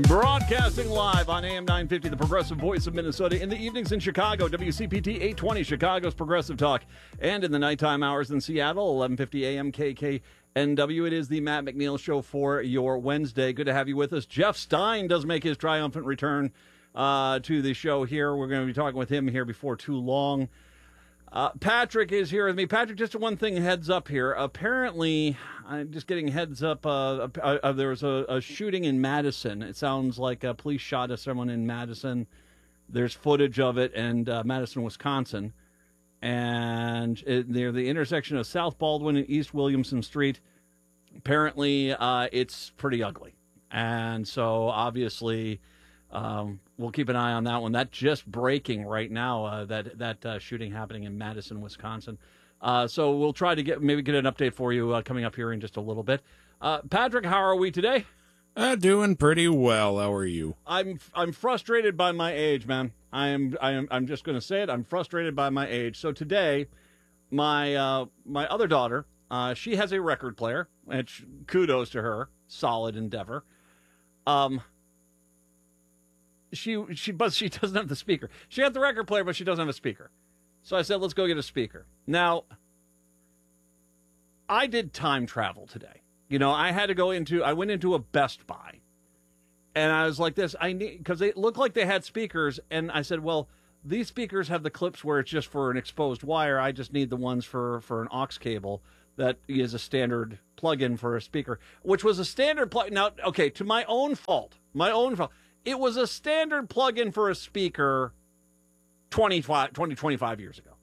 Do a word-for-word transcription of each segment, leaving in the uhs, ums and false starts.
Broadcasting live on A M nine fifty, the Progressive Voice of Minnesota. In the evenings in Chicago, W C P T eight twenty, Chicago's Progressive Talk. And in the nighttime hours in Seattle, eleven fifty A M K K N W. It is the Matt McNeil Show for your Wednesday. Good to have you with us. Jeff Stein does make his triumphant return uh, to the show here. We're going to be talking with him here before too long. Uh, Patrick is here with me. Patrick, just one thing heads up here. Apparently, I'm just getting heads up. Uh, uh, uh, there was a, a shooting in Madison. It sounds like uh, police shot at someone in Madison. There's footage of it in uh, Madison, Wisconsin. And it, near the intersection of South Baldwin and East Williamson Street. Apparently, uh, it's pretty ugly. And so, obviously, Um, we'll keep an eye on that one. That's just breaking right now, uh, that that uh, shooting happening in Madison, Wisconsin. Uh, so we'll try to get maybe get an update for you uh, coming up here in just a little bit. Uh, Patrick, how are we today? Uh, doing pretty well. How are you? I'm I'm frustrated by my age, man. I am I am I'm just going to say it. I'm frustrated by my age. So today, my uh, my other daughter, uh, she has a record player, which kudos to her, solid endeavor. Um. She she but she doesn't have the speaker. She has the record player, but she doesn't have a speaker. So I said, let's go get a speaker. Now, I did time travel today. You know, I had to go into, I went into a Best Buy. And I was like this, I need, because they looked like they had speakers. And I said, well, these speakers have the clips where it's just for an exposed wire. I just need the ones for, for an aux cable that is a standard plug-in for a speaker, which was a standard plug. Now, okay, to my own fault, my own fault. It was a standard plug-in for a speaker twenty-five, twenty, twenty-five years ago.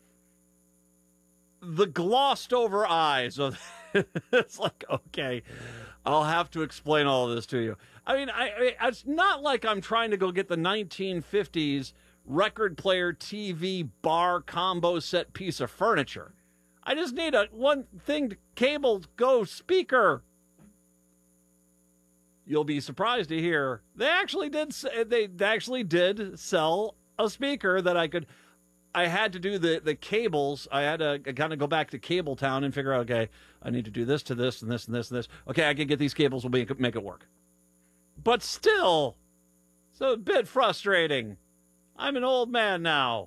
The glossed-over eyes of it's like, okay, I'll have to explain all of this to you. I mean, I, I, it's not like I'm trying to go get the nineteen fifties record player T V bar combo set piece of furniture. I just need a one thing to cable go speaker. You'll be surprised to hear they actually did. They actually did sell a speaker that I could. I had to do the, the cables. I had to kind of go back to Cable Town and figure out. Okay, I need to do this to this and this and this and this. Okay, I can get these cables. We'll make it, make it work. But still, it's a bit frustrating. I'm an old man now.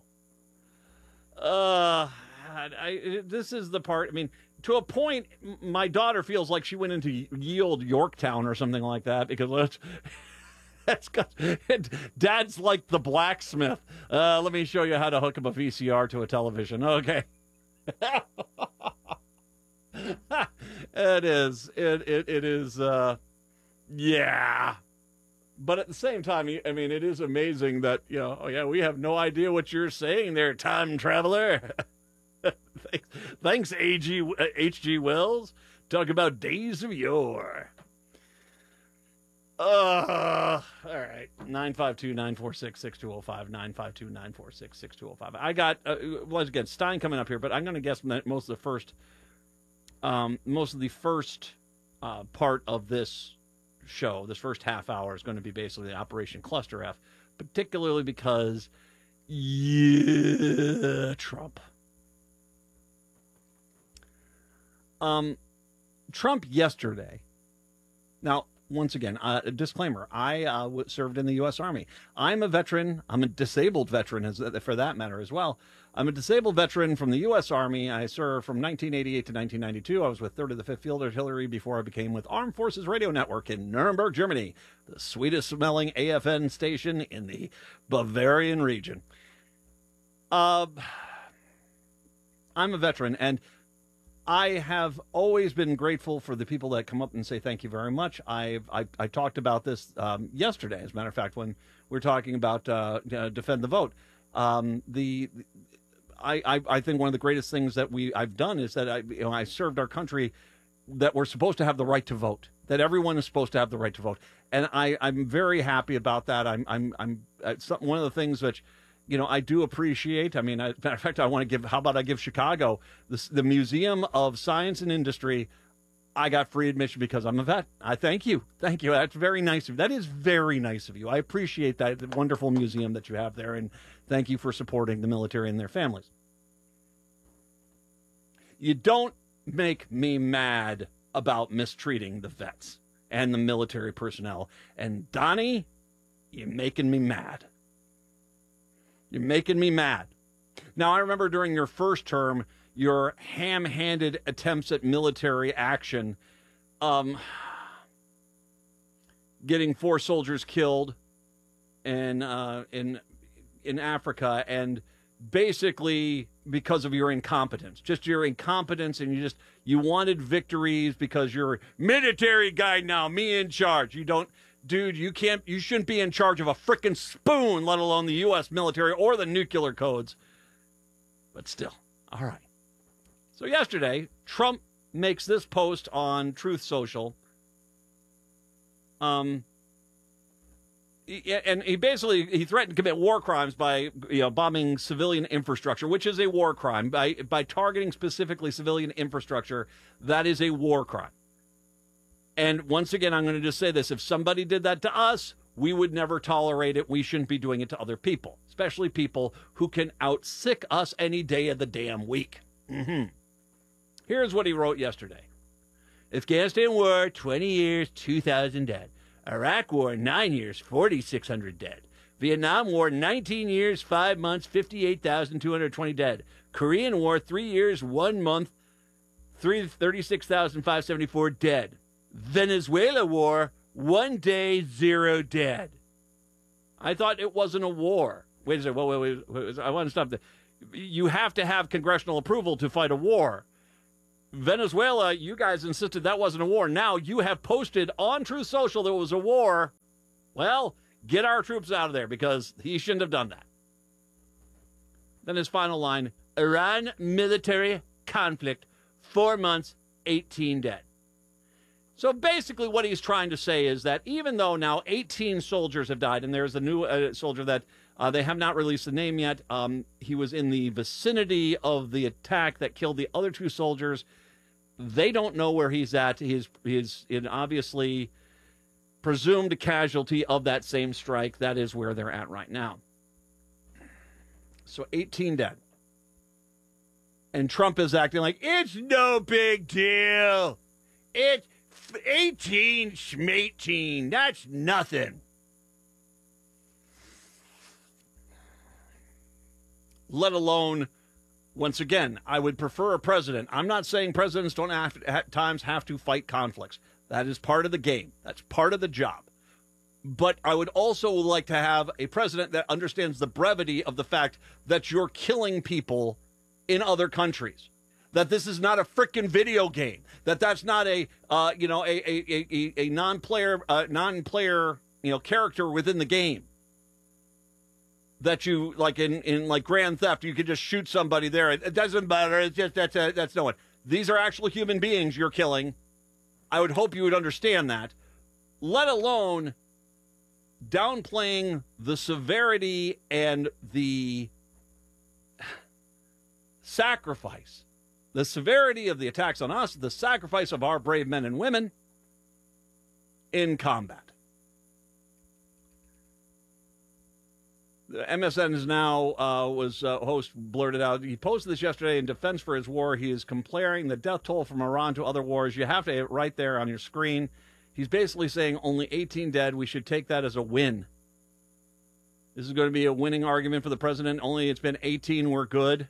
Uh, I, I, this is the part. I mean. To a point, my daughter feels like she went into Yield Yorktown or something like that because that's got, Dad's like the blacksmith. Uh, let me show you how to hook up a V C R to a television. Okay. It is. It it it is. Uh, yeah. But at the same time, I mean, it is amazing that, you know, oh, yeah, we have no idea what you're saying there, time traveler. Thanks, thanks A G, H G Wells. Talk about days of yore. Uh, all right. nine five two, nine four six, six two zero five, nine five two, nine four six, six two zero five. I got, uh, once again, Stein coming up here, but I'm going to guess that most of the first, um, most of the first uh, part of this show, this first half hour, is going to be basically Operation Cluster F, particularly because, yeah, Trump. Um, Trump yesterday. Now, once again, uh, a disclaimer. I uh, w- served in the U S Army. I'm a veteran. I'm a disabled veteran, as for that matter, as well. I'm a disabled veteran from the U S Army. I served from nineteen eighty-eight to nineteen ninety-two. I was with third of the fifth Field Artillery before I became with Armed Forces Radio Network in Nuremberg, Germany, the sweetest-smelling A F N station in the Bavarian region. Uh, I'm a veteran, and I have always been grateful for the people that come up and say thank you very much. I've, I I talked about this um, yesterday, as a matter of fact, when we were talking about uh, uh, Defend the Vote. Um, the I, I I think one of the greatest things that we I've done is that I you know I served our country, that we're supposed to have the right to vote, that everyone is supposed to have the right to vote, and I I'm very happy about that. I'm I'm I'm it's one of the things which, you know, I do appreciate. I mean, I, matter of fact, I want to give, how about I give Chicago, the, the Museum of Science and Industry, I got free admission because I'm a vet. I thank you. Thank you. That's very nice of you. That is very nice of you. I appreciate that, the wonderful museum that you have there, and thank you for supporting the military and their families. You don't make me mad about mistreating the vets. and the military personnel. And Donnie, you're making me mad. You're making me mad. Now, I remember during your first term, your ham-handed attempts at military action, um, getting four soldiers killed in uh, in in Africa, and basically because of your incompetence, just your incompetence, and you just you wanted victories because you're a military guy now, me in charge. You don't, dude. You can't. You shouldn't be in charge of a frickin' spoon, let alone the U S military or the nuclear codes. But still, all right. So yesterday, Trump makes this post on Truth Social. Um. And he basically he threatened to commit war crimes by you know bombing civilian infrastructure, which is a war crime. By by targeting specifically civilian infrastructure, that is a war crime. And once again, I'm going to just say this: if somebody did that to us, we would never tolerate it. We shouldn't be doing it to other people, especially people who can out-sick us any day of the damn week. Mm-hmm. Here's what he wrote yesterday: Afghanistan war, twenty years, two thousand dead. Iraq War, nine years, forty-six hundred dead. Vietnam War, nineteen years, five months, fifty-eight thousand two hundred twenty dead. Korean War, three years, one month, thirty-six thousand five hundred seventy-four dead. Venezuela War, one day, zero dead. I thought it wasn't a war. Wait a second. Wait, wait, wait, wait. I want to stop there. You have to have congressional approval to fight a war. Venezuela, you guys insisted that wasn't a war. Now you have posted on Truth Social that it was a war. Well, get our troops out of there because he shouldn't have done that. Then his final line, Iran military conflict, four months, eighteen dead. So basically what he's trying to say is that even though now eighteen soldiers have died, and there's a new uh, soldier that uh, they have not released the name yet. Um, he was in the vicinity of the attack that killed the other two soldiers. They don't know where he's at. He's, he's an obviously presumed casualty of that same strike. That is where they're at right now. So eighteen dead. And Trump is acting like, it's no big deal. It's eighteen schmeighteen. That's nothing. Let alone, once again, I would prefer a president. I'm not saying presidents don't have to, at times have to fight conflicts. That is part of the game. That's part of the job. But I would also like to have a president that understands the brevity of the fact that you're killing people in other countries. That this is not a frickin' video game. That that's not a uh, you know a a a, a non-player uh, non-player you know character within the game. That you like in, in like Grand Theft, you could just shoot somebody there. It, it doesn't matter. It's just that's a, that's no one. These are actual human beings you're killing. I would hope you would understand that. Let alone downplaying the severity and the sacrifice. The severity of the attacks on us, the sacrifice of our brave men and women in combat. The M S N is now, uh, was uh, host blurted out. He posted this yesterday in defense for his war. He is comparing the death toll from Iran to other wars. You have to right there on your screen. He's basically saying only eighteen dead. We should take that as a win. This is going to be a winning argument for the president. Only it's been eighteen. We're good.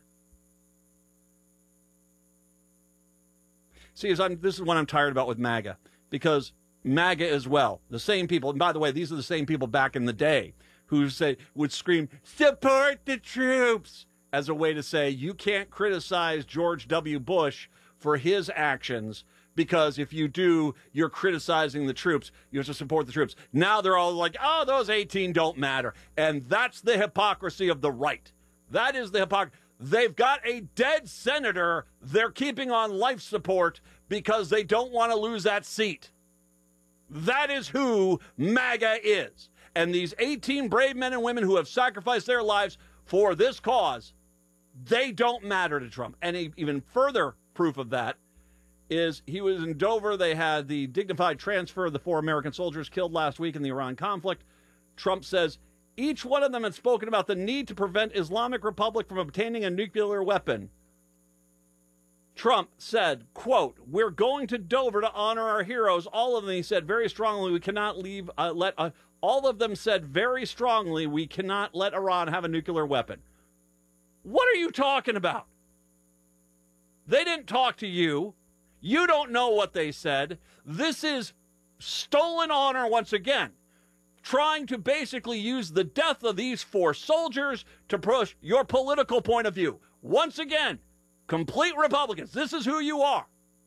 See, as I'm, this is what I'm tired about with MAGA, because MAGA as well, the same people, and by the way, these are the same people back in the day who say would scream, support the troops, as a way to say you can't criticize George W. Bush for his actions, because if you do, you're criticizing the troops. You have to support the troops. Now they're all like, oh, those eighteen don't matter. And that's the hypocrisy of the right. That is the hypocrisy. They've got a dead senator they're keeping on life support because they don't want to lose that seat. That is who MAGA is. And these eighteen brave men and women who have sacrificed their lives for this cause, they don't matter to Trump. And even further proof of that is he was in Dover. They had the dignified transfer of the four American soldiers killed last week in the Iran conflict. Trump says each one of them had spoken about the need to prevent Islamic Republic from obtaining a nuclear weapon. Trump said, quote, "We're going to Dover to honor our heroes." All of them, he said very strongly, we cannot leave, uh, let, uh, all of them said very strongly, we cannot let Iran have a nuclear weapon. What are you talking about? They didn't talk to you. You don't know what they said. This is stolen honor once again, trying to basically use the death of these four soldiers to push your political point of view. Once again, complete Republicans, this is who you are.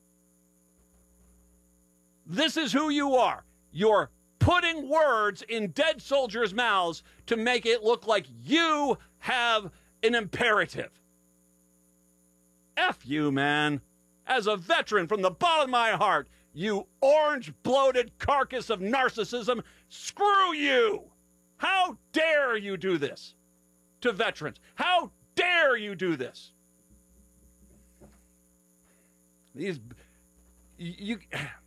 This is who you are. You're putting words in dead soldiers' mouths to make it look like you have an imperative. F you, man. As a veteran from the bottom of my heart, you orange bloated carcass of narcissism, screw you. How dare you do this to veterans? How dare you do this? These, you,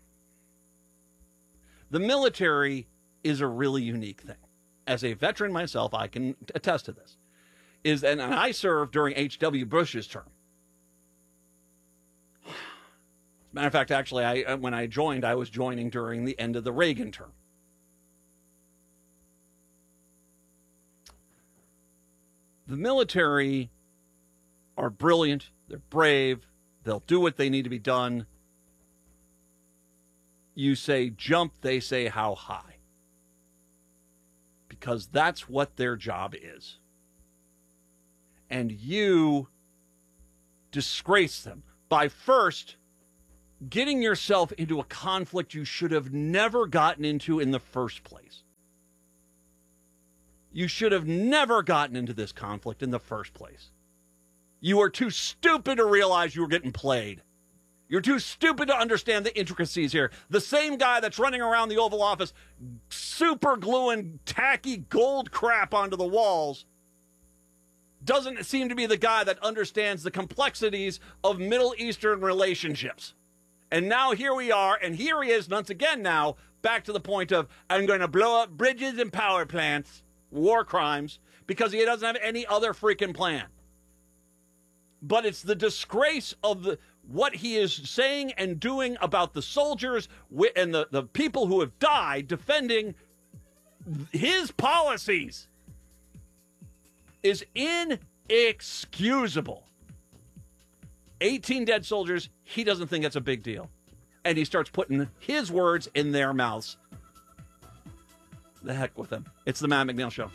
the military is a really unique thing. As a veteran myself, I can attest to this. Is and I served during H W Bush's term. As a matter of fact, actually, I when I joined, I was joining during the end of the Reagan term. The military are brilliant. They're brave. They'll do what they need to be done. You say jump, they say how high. Because that's what their job is. And you disgrace them by first getting yourself into a conflict you should have never gotten into in the first place. You should have never gotten into this conflict in the first place. You were too stupid to realize you were getting played. You're too stupid to understand the intricacies here. The same guy that's running around the Oval Office super gluing tacky gold crap onto the walls doesn't seem to be the guy that understands the complexities of Middle Eastern relationships. And now here we are, and here he is once again now, back to the point of, I'm going to blow up bridges and power plants, war crimes, because he doesn't have any other freaking plan. But it's the disgrace of the what he is saying and doing about the soldiers and the, the people who have died defending his policies is inexcusable. eighteen dead soldiers, he doesn't think that's a big deal. And he starts putting his words in their mouths. The heck with him. It's the Matt McNeil Show.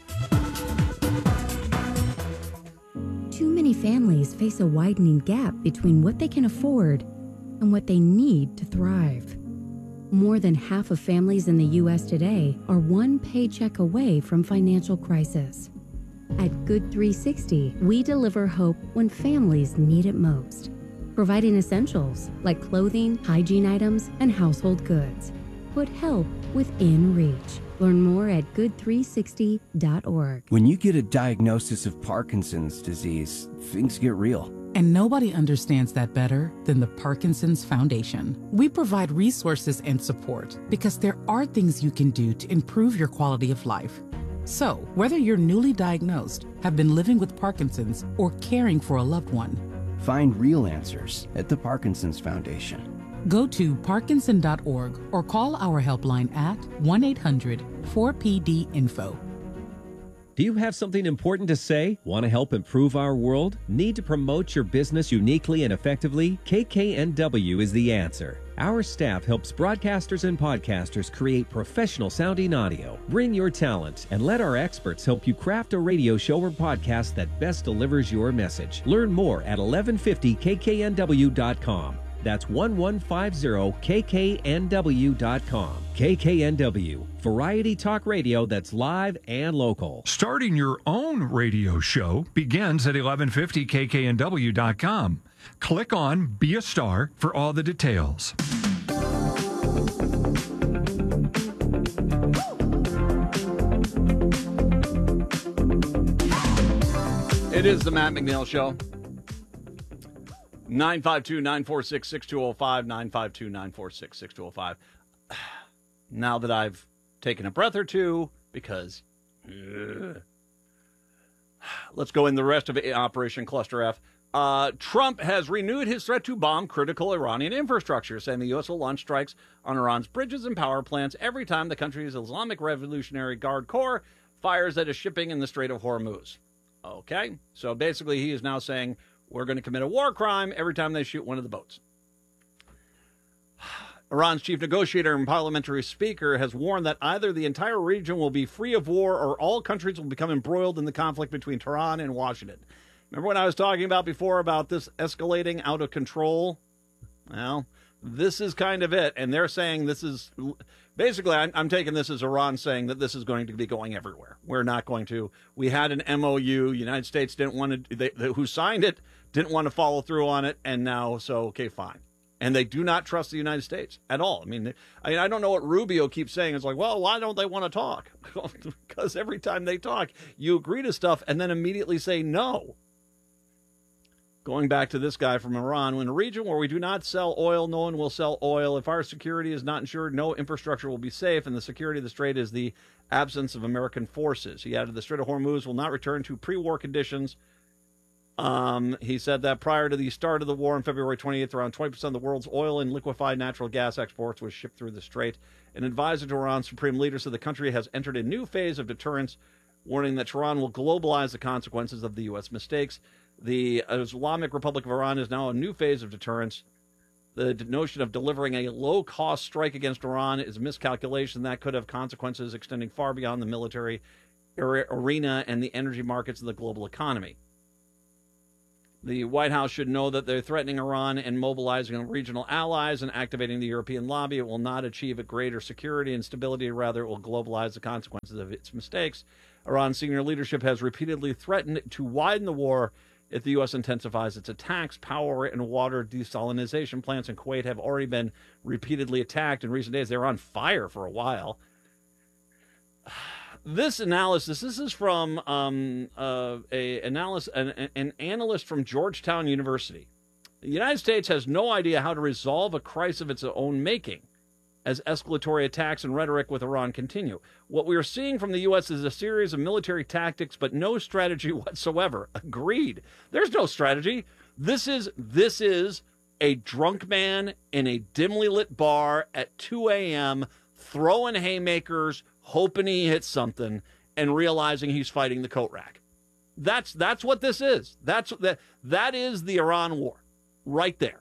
Too many families face a widening gap between what they can afford and what they need to thrive. More than half of families in the U S today are one paycheck away from financial crisis. At Good three sixty, we deliver hope when families need it most, providing essentials like clothing, hygiene items, and household goods. Put help within reach. Learn more at good three sixty dot org. When you get a diagnosis of Parkinson's disease, things get real. And nobody understands that better than the Parkinson's Foundation. We provide resources and support because there are things you can do to improve your quality of life. So, whether you're newly diagnosed, have been living with Parkinson's, or caring for a loved one, find real answers at the Parkinson's Foundation. Go to parkinson dot org or call our helpline at one eight hundred four P D info. Do you have something important to say? Want to help improve our world? Need to promote your business uniquely and effectively? K K N W is the answer. Our staff helps broadcasters and podcasters create professional sounding audio. Bring your talent and let our experts help you craft a radio show or podcast that best delivers your message. Learn more at eleven fifty K K N W dot com. That's eleven fifty K K N W dot com. K K N W, variety talk radio that's live and local. Starting your own radio show begins at eleven fifty K K N W dot com. Click on Be a Star for all the details. It is the Matt McNeil Show. nine five two, nine four six, six two zero five, nine five two, nine four six, six two zero five. Now that I've taken a breath or two, because uh, let's go in the rest of Operation Cluster F. Uh, Trump has renewed his threat to bomb critical Iranian infrastructure, saying the U S will launch strikes on Iran's bridges and power plants every time the country's Islamic Revolutionary Guard Corps fires at a shipping in the Strait of Hormuz. Okay, so basically he is now saying we're going to commit a war crime every time they shoot one of the boats. Iran's chief negotiator and parliamentary speaker has warned that either the entire region will be free of war or all countries will become embroiled in the conflict between Tehran and Washington. Remember when I was talking about before about this escalating out of control? Well, this is kind of it. And they're saying this is basically, I'm, I'm taking this as Iran saying that this is going to be going everywhere. We're not going to. We had an M O U. United States didn't want to, they, they, who signed it didn't want to follow through on it. And now, so, okay, fine. And they do not trust the United States at all. I mean, I, mean, I don't know what Rubio keeps saying. It's like, well, why don't they want to talk? Because every time they talk, you agree to stuff and then immediately say no. Going back to this guy from Iran, in a region where we do not sell oil, no one will sell oil. If our security is not ensured, no infrastructure will be safe, and the security of the Strait is the absence of American forces. He added the Strait of Hormuz will not return to pre-war conditions. Um, he said that prior to the start of the war on February twenty-eighth, around twenty percent of the world's oil and liquefied natural gas exports was shipped through the Strait. An advisor to Iran's supreme leader said the country has entered a new phase of deterrence, warning that Tehran will globalize the consequences of the U S mistakes. The Islamic Republic of Iran is now a new phase of deterrence. The notion of delivering a low-cost strike against Iran is a miscalculation that could have consequences extending far beyond the military arena and the energy markets of the global economy. The White House should know that they're threatening Iran and mobilizing regional allies and activating the European lobby. It will not achieve a greater security and stability. Rather, it will globalize the consequences of its mistakes. Iran's senior leadership has repeatedly threatened to widen the war if the U S intensifies its attacks. Power and water desalination plants in Kuwait have already been repeatedly attacked in recent days. They were on fire for a while. This analysis, this is from um, uh, a analysis, an, an analyst from Georgetown University. The United States has no idea how to resolve a crisis of its own making as escalatory attacks and rhetoric with Iran continue. What we are seeing from the U S is a series of military tactics, but no strategy whatsoever. Agreed. There's no strategy. This is this is a drunk man in a dimly lit bar at two a.m. throwing haymakers, hoping he hits something, and realizing he's fighting the coat rack. That's that's what this is. That's that that is the Iran war, right there.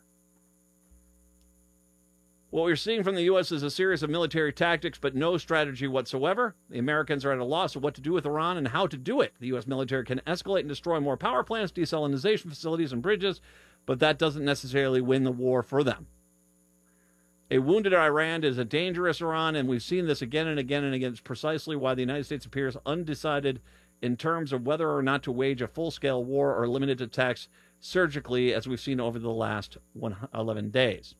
What we're seeing from the U S is a series of military tactics, but no strategy whatsoever. The Americans are at a loss of what to do with Iran and how to do it. The U S military can escalate and destroy more power plants, desalination facilities, and bridges, but that doesn't necessarily win the war for them. A wounded Iran is a dangerous Iran, and we've seen this again and again and again. It's precisely why the United States appears undecided in terms of whether or not to wage a full-scale war or limited attacks surgically, as we've seen over the last eleven days.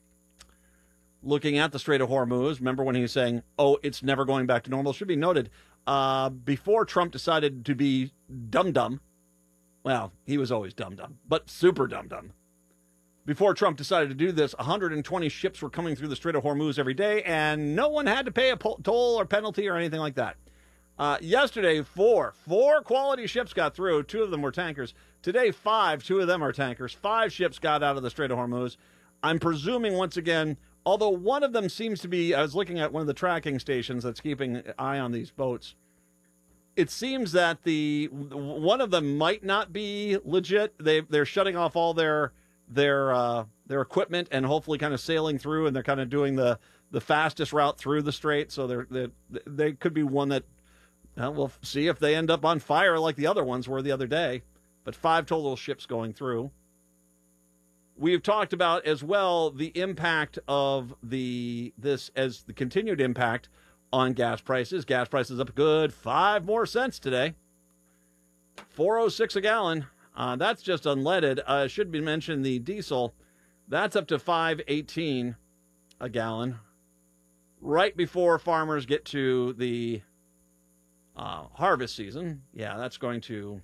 Looking at the Strait of Hormuz, remember when he was saying, oh, it's never going back to normal? It should be noted, uh, before Trump decided to be dumb-dumb, well, he was always dumb-dumb, but super dumb-dumb. Before Trump decided to do this, one hundred twenty ships were coming through the Strait of Hormuz every day, and no one had to pay a toll or penalty or anything like that. Uh, yesterday, four, four quality ships got through. Two of them were tankers. Today, five, two of them are tankers. Five ships got out of the Strait of Hormuz. I'm presuming, once again, although one of them seems to be, I was looking at one of the tracking stations that's keeping an eye on these boats. It seems that the one of them might not be legit. They, they're shutting off all their their uh, their equipment and hopefully kind of sailing through, and they're kind of doing the, the fastest route through the strait. So they're, they're, they could be one that, well, we'll see if they end up on fire like the other ones were the other day. But five total ships going through. We've talked about as well the impact of the this as the continued impact on gas prices. Gas prices up a good five more cents today. four oh six a gallon. Uh, that's just unleaded. Uh, should be mentioned the diesel. That's up to five eighteen a gallon. Right before farmers get to the uh, harvest season. Yeah, that's going to.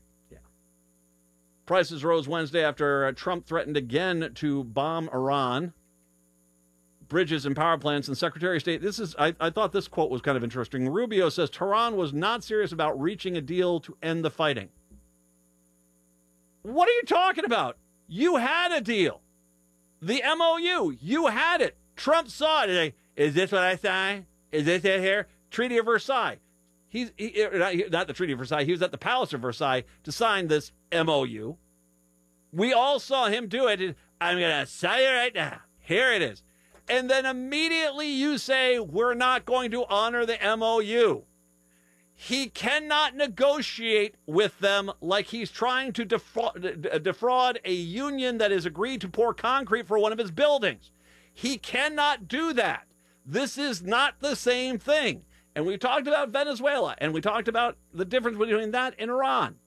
Prices rose Wednesday after Trump threatened again to bomb Iran. Bridges and power plants, and Secretary of State, this is, I, I thought this quote was kind of interesting. Rubio says Tehran was not serious about reaching a deal to end the fighting. What are you talking about? You had a deal. The M O U, you had it. Trump saw it. Like, is this what I signed? Is this it here? Treaty of Versailles. He's he, not the Treaty of Versailles. He was at the Palace of Versailles to sign this M O U. We all saw him do it. I'm going to sign it right now. Here it is. And then immediately you say, we're not going to honor the M O U. He cannot negotiate with them like he's trying to defraud, defraud a union that has agreed to pour concrete for one of his buildings. He cannot do that. This is not the same thing. And we talked about Venezuela, and we talked about the difference between that and Iran.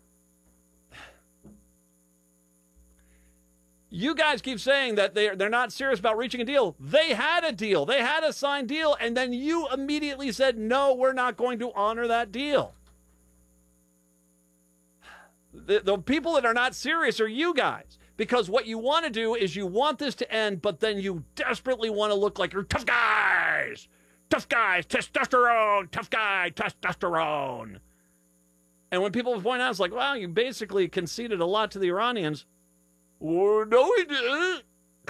You guys keep saying that they're, they're not serious about reaching a deal. They had a deal. They had a signed deal, and then you immediately said, no, we're not going to honor that deal. The, the people that are not serious are you guys, because what you want to do is you want this to end, but then you desperately want to look like you're tough guys. Tough guys, testosterone, tough guy, testosterone. And when people point out, it's like, wow, you basically conceded a lot to the Iranians. Oh, no, we didn't.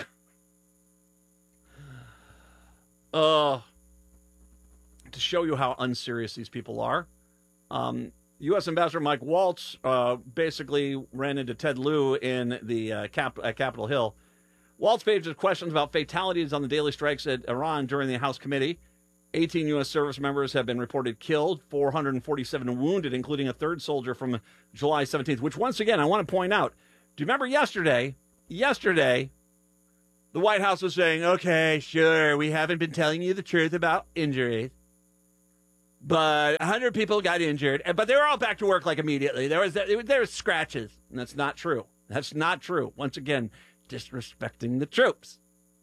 Uh, to show you how unserious these people are, um, U S Ambassador Mike Waltz uh, basically ran into Ted Lieu in the uh, Cap- uh, Capitol Hill. Waltz faces questions about fatalities on the daily strikes at Iran during the House committee. eighteen U S service members have been reported killed, four hundred forty-seven wounded, including a third soldier from July seventeenth, which, once again, I want to point out, do you remember yesterday? Yesterday, the White House was saying, okay, sure, we haven't been telling you the truth about injuries, but one hundred people got injured, but they were all back to work like immediately. There was there was scratches, and that's not true. That's not true. Once again, disrespecting the troops.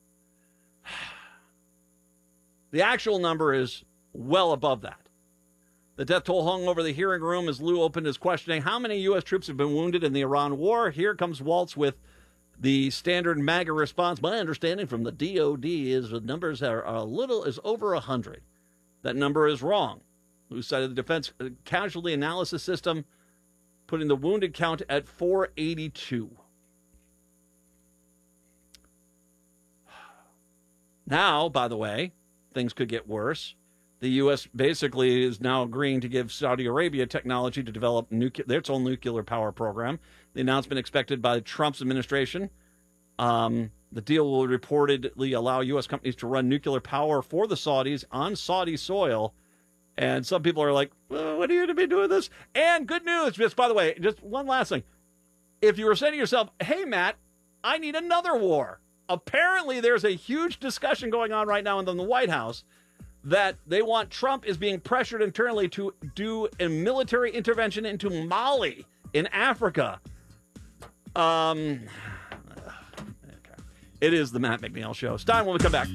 The actual number is well above that. The death toll hung over the hearing room as Lieu opened his questioning. How many U S troops have been wounded in the Iran war? Here comes Waltz with the standard MAGA response. My understanding from the D O D is the numbers are a little, is over one hundred. That number is wrong. Lieu cited the Defense Casualty Analysis System, putting the wounded count at four eighty-two. Now, by the way, things could get worse. The U S basically is now agreeing to give Saudi Arabia technology to develop nuclear, its own nuclear power program. The announcement expected by Trump's administration. Um, the deal will reportedly allow U S companies to run nuclear power for the Saudis on Saudi soil. And some people are like, well, what are you going to be doing this? And good news, just by the way, just one last thing. If you were saying to yourself, hey, Matt, I need another war. Apparently, there's a huge discussion going on right now in the White House that they want Trump is being pressured internally to do a military intervention into Mali in Africa. Um, okay. It is the Matt McNeil Show. It's time when we come back.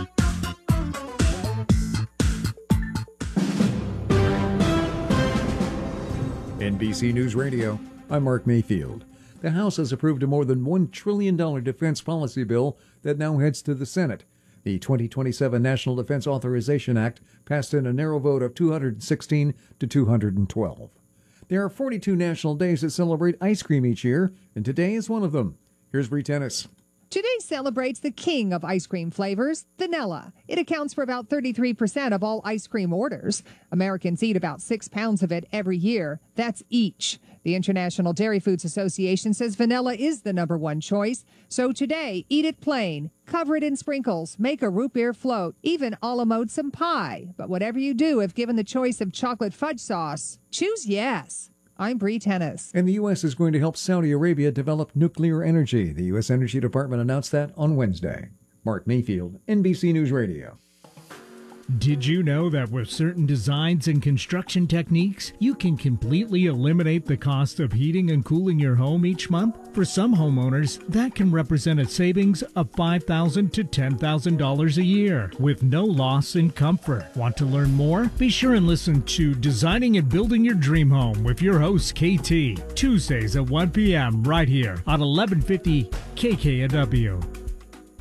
N B C News Radio, I'm Mark Mayfield. The House has approved a more than one trillion dollars defense policy bill that now heads to the Senate. The twenty twenty-seven National Defense Authorization Act passed in a narrow vote of two hundred sixteen to two hundred twelve. There are forty-two national days that celebrate ice cream each year, and today is one of them. Here's Bree Tennis. Today celebrates the king of ice cream flavors, vanilla. It accounts for about thirty-three percent of all ice cream orders. Americans eat about six pounds of it every year. That's each. The International Dairy Foods Association says vanilla is the number one choice. So today, eat it plain, cover it in sprinkles, make a root beer float, even a la mode some pie. But whatever you do, if given the choice of chocolate fudge sauce, choose yes. I'm Bree Tennis. And the U S is going to help Saudi Arabia develop nuclear energy. The U S Energy Department announced that on Wednesday. Mark Mayfield, N B C News Radio. Did you know that with certain designs and construction techniques, you can completely eliminate the cost of heating and cooling your home each month? For some homeowners, that can represent a savings of five thousand dollars to ten thousand dollars a year with no loss in comfort. Want to learn more? Be sure and listen to Designing and Building Your Dream Home with your host, K T, Tuesdays at one p.m. right here on eleven fifty K K N W. Hey,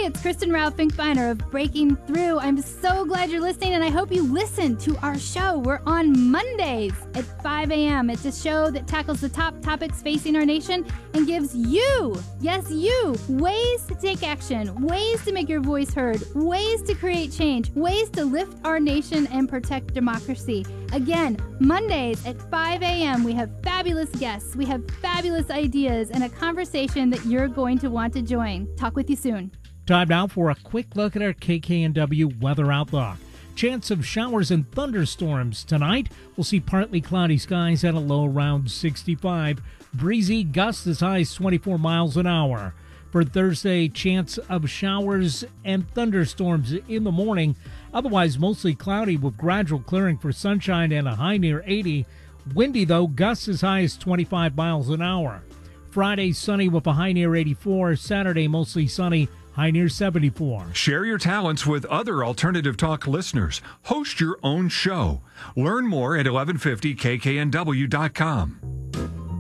it's Kristen Rao Finkbeiner of Breaking Through. I'm so glad you're listening, and I hope you listen to our show. We're on Mondays at five a.m. It's a show that tackles the top topics facing our nation and gives you, yes, you, ways to take action, ways to make your voice heard, ways to create change, ways to lift our nation and protect democracy. Again, Mondays at five a.m. we have fabulous guests, we have fabulous ideas, and a conversation that you're going to want to join. Talk with you soon. Time now for a quick look at our K K N W weather outlook. Chance of showers and thunderstorms tonight. We'll see partly cloudy skies at a low around sixty-five. Breezy, gusts as high as twenty-four miles an hour. For Thursday, chance of showers and thunderstorms in the morning. Otherwise, mostly cloudy with gradual clearing for sunshine and a high near eighty. Windy, though, gusts as high as twenty-five miles an hour. Friday, sunny with a high near eighty-four. Saturday, mostly sunny, high near seventy-four. Share your talents with other Alternative Talk listeners. Host your own show. Learn more at eleven fifty K K N W dot com.